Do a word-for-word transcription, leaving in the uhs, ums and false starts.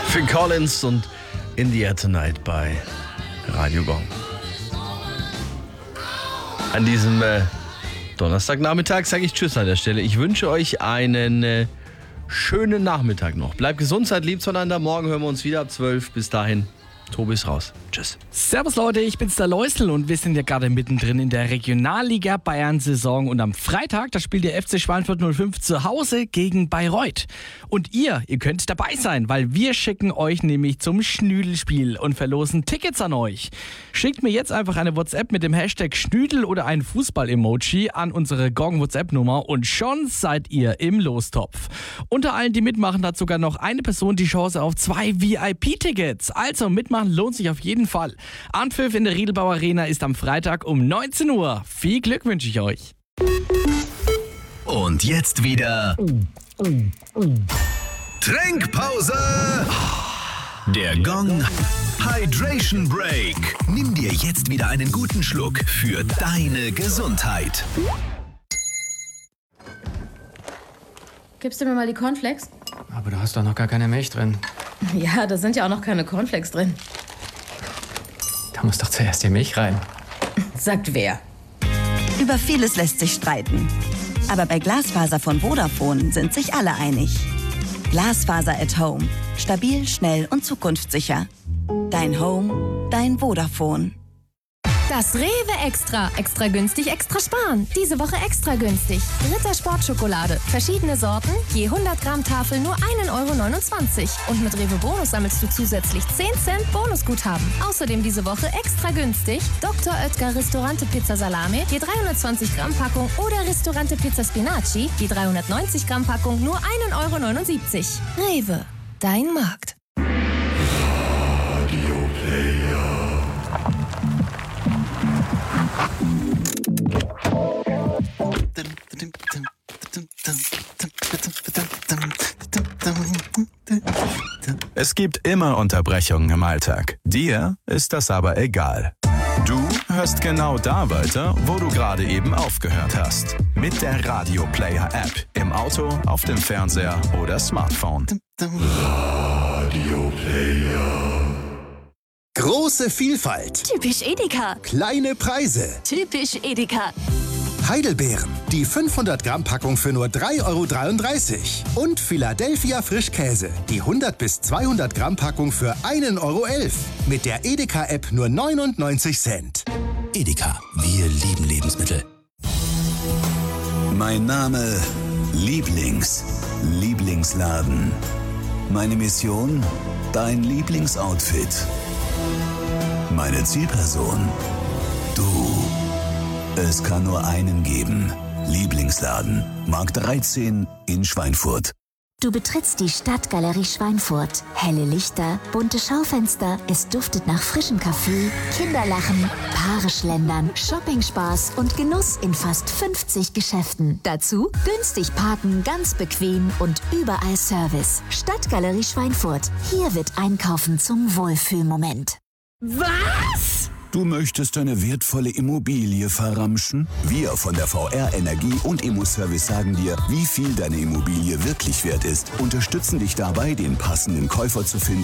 Phil Collins und In the Air Tonight bei Radio Gong. An diesem äh, Donnerstagnachmittag sage ich Tschüss an der Stelle. Ich wünsche euch einen äh, schönen Nachmittag noch. Bleibt gesund, seid lieb zueinander. Morgen hören wir uns wieder ab zwölf. Bis dahin, Tobi ist raus. Tschüss. Servus Leute, ich bin's der Läusel und wir sind ja gerade mittendrin in der Regionalliga Bayern-Saison und am Freitag, da spielt der F C Schweinfurt null fünf zu Hause gegen Bayreuth. Und ihr, ihr könnt dabei sein, weil wir schicken euch nämlich zum Schnüdelspiel und verlosen Tickets an euch. Schickt mir jetzt einfach eine WhatsApp mit dem Hashtag Schnüdel oder ein Fußball-Emoji an unsere Gong-WhatsApp-Nummer und schon seid ihr im Lostopf. Unter allen, die mitmachen, hat sogar noch eine Person die Chance auf zwei V I P-Tickets. Also mitmachen lohnt sich auf jeden Fall. Anpfiff in der Riedelbau Arena ist am Freitag um neunzehn Uhr. Viel Glück wünsche ich euch. Und jetzt wieder Trinkpause. Der Gong Hydration Break. Nimm dir jetzt wieder einen guten Schluck für deine Gesundheit. Gibst du mir mal die Cornflakes? Aber du hast doch noch gar keine Milch drin. Ja, da sind ja auch noch keine Cornflakes drin. Da muss doch zuerst die Milch rein. Sagt wer? Über vieles lässt sich streiten. Aber bei Glasfaser von Vodafone sind sich alle einig. Glasfaser at Home. Stabil, schnell und zukunftssicher. Dein Home, dein Vodafone. Das Rewe Extra. Extra günstig, extra sparen. Diese Woche extra günstig. Ritter Sportschokolade. Verschiedene Sorten, je hundert Gramm Tafel nur ein Euro neunundzwanzig. Und mit Rewe Bonus sammelst du zusätzlich zehn Cent Bonusguthaben. Außerdem diese Woche extra günstig Doktor Oetker Ristorante Pizza Salame, je dreihundertzwanzig Gramm Packung oder Ristorante Pizza Spinaci, je dreihundertneunzig Gramm Packung nur ein Euro neunundsiebzig. Rewe, dein Markt. Radio Player. Es gibt immer Unterbrechungen im Alltag. Dir ist das aber egal. Du hörst genau da weiter, wo du gerade eben aufgehört hast. Mit der Radio Player App. Im Auto, auf dem Fernseher oder Smartphone. Radio Player. Große Vielfalt. Typisch Edeka. Kleine Preise. Typisch Edeka. Heidelbeeren. Die fünfhundert Gramm Packung für nur drei Euro dreiunddreißig. Und Philadelphia Frischkäse. Die hundert bis zweihundert Gramm Packung für ein Euro elf. Mit der Edeka-App nur neunundneunzig Cent. Edeka. Wir lieben Lebensmittel. Mein Name Lieblings. Lieblingsladen. Meine Mission? Dein Lieblingsoutfit. Meine Zielperson? Du. Es kann nur einen geben. Lieblingsladen. Markt dreizehn in Schweinfurt. Du betrittst die Stadtgalerie Schweinfurt. Helle Lichter, bunte Schaufenster, es duftet nach frischem Kaffee, Kinderlachen, Paare schlendern, Shoppingspaß und Genuss in fast fünfzig Geschäften. Dazu günstig parken, ganz bequem und überall Service. Stadtgalerie Schweinfurt. Hier wird Einkaufen zum Wohlfühlmoment. Was? Du möchtest deine wertvolle Immobilie verramschen? Wir von der V R Energie und Immoservice sagen dir, wie viel deine Immobilie wirklich wert ist, unterstützen dich dabei, den passenden Käufer zu finden